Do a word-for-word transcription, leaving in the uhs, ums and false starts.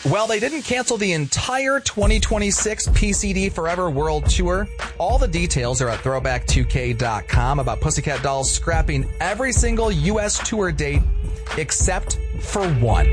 Well, they didn't cancel the entire twenty twenty-six P C D Forever World Tour. All the details are at throwback two k dot com about Pussycat Dolls scrapping every single U S tour date except for one.